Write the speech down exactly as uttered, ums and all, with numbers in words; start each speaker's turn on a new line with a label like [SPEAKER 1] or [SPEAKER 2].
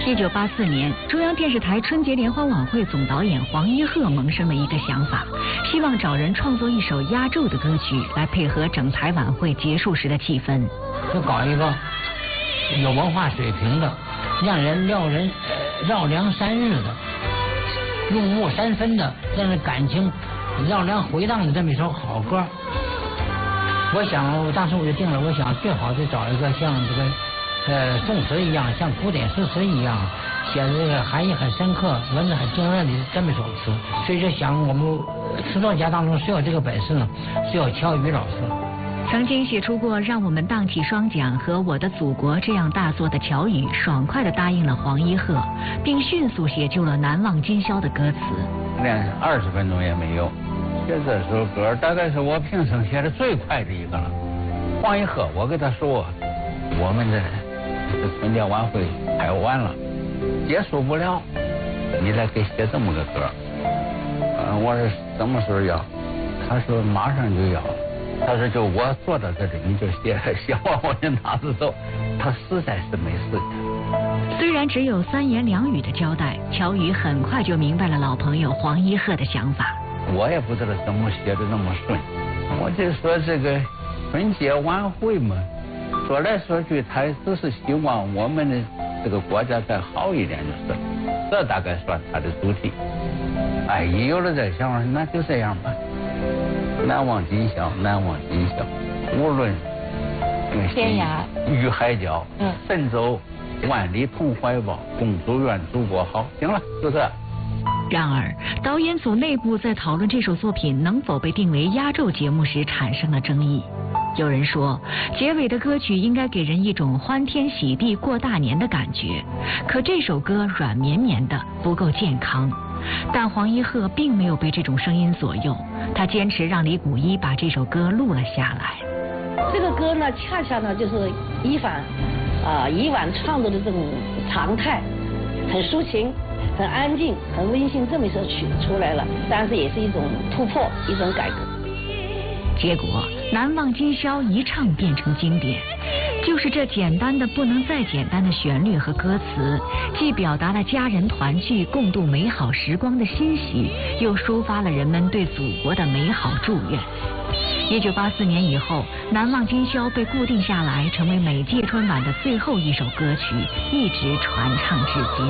[SPEAKER 1] 一九八四年，中央电视台春节联欢晚会总导演黄一鹤萌生了一个想法，希望找人创作一首压轴的歌曲，来配合整台晚会结束时的气氛。
[SPEAKER 2] 就搞一个有文化水平的，让人料人绕梁三日的，入木三分的，让人感情绕梁回荡的这么一首好歌。我想，当时我就定了，我想最好是找一个像这个。呃，宋词一样，像古典诗词一样，写的这个含义很深刻、文字很惊人的这么一首词。所以就想，我们词作家当中谁有这个本事呢？只有乔羽老师。
[SPEAKER 1] 曾经写出过《让我们荡起双桨》和《我的祖国》这样大作的乔羽，爽快地答应了黄一鹤，并迅速写就了《难忘今宵》的歌词。
[SPEAKER 3] 连二十分钟也没有，写这首歌大概是我平生写的最快的一个了。黄一鹤，我跟他说，我们这。这春节晚会拍完了，结束不了，你再给写这么个歌。嗯，我说什么时候要？他说马上就要。他说就我坐到这里，你就写，写完我就拿着走。他实在是没时间。
[SPEAKER 1] 虽然只有三言两语的交代，乔羽很快就明白了老朋友黄一鹤的想法。
[SPEAKER 3] 我也不知道怎么写的那么顺，我就说这个春节晚会嘛。说来说去，他只是希望我们的这个国家再好一点就是了，这大概算他的主题。哎，一有了这想法，那就这样吧。难忘今宵，难忘今宵，无论
[SPEAKER 4] 天涯
[SPEAKER 3] 与海角，
[SPEAKER 4] 嗯，
[SPEAKER 3] 神州万里同怀抱，共祝愿祖国好。行了，就这。
[SPEAKER 1] 然而，导演组内部在讨论这首作品能否被定为压轴节目时产生了争议。有人说，结尾的歌曲应该给人一种欢天喜地过大年的感觉，可这首歌软绵绵的，不够健康。但黄一鹤并没有被这种声音左右，他坚持让李谷一把这首歌录了下来。
[SPEAKER 4] 这个歌呢，恰恰呢就是以往啊以往创作的这种常态，很抒情、很安静、很温馨这么一首曲出来了，但是也是一种突破，一种改革。
[SPEAKER 1] 结果难忘今宵一唱变成经典，就是这简单的不能再简单的旋律和歌词，既表达了家人团聚共度美好时光的欣喜，又抒发了人们对祖国的美好祝愿。一九八四年以后，难忘今宵被固定下来，成为每届春晚的最后一首歌曲，一直传唱至今。